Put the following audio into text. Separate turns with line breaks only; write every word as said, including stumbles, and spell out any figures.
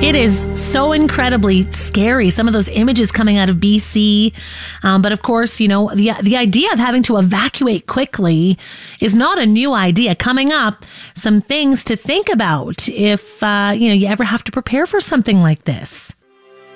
It is so incredibly scary, some of those images coming out of B C. Um, but of course, you know, the, the idea of having to evacuate quickly is not a new idea. Coming up, some things to think about if, uh, you know, you ever have to prepare for something like this.